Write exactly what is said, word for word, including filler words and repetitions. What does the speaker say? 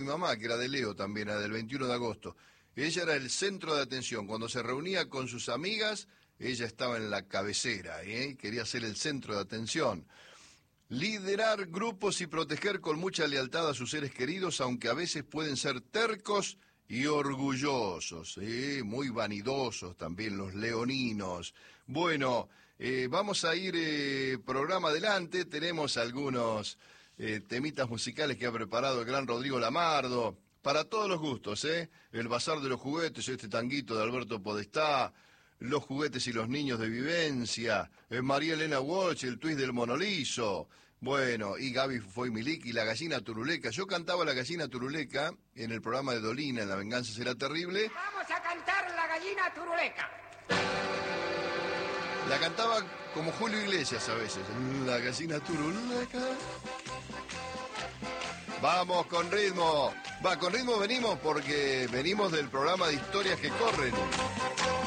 Mi mamá, que era de Leo también, era del veintiuno de agosto. Ella era el centro de atención. Cuando se reunía con sus amigas, ella estaba en la cabecera, ¿eh? Quería ser el centro de atención. Liderar grupos y proteger con mucha lealtad a sus seres queridos, aunque a veces pueden ser tercos y orgullosos, ¿eh? Muy vanidosos también los leoninos. Bueno, eh, vamos a ir eh, programa adelante. Tenemos algunos eh, temitas musicales que ha preparado el gran Rodrigo Lamardo. Para todos los gustos, ¿eh? El Bazar de los Juguetes, este tanguito de Alberto Podestá, Los Juguetes y los Niños de Vivencia, eh, María Elena Walsh, el twist del Monolizo, bueno, y Gaby Foy Milik y La Gallina Turuleca. Yo cantaba La Gallina Turuleca en el programa de Dolina, en La Venganza Será Terrible. Vamos a cantar La Gallina Turuleca. La cantaba como Julio Iglesias a veces. La Gallina Turuleca. Vamos con ritmo. Va, con ritmo venimos porque venimos del programa de Historias que Corren.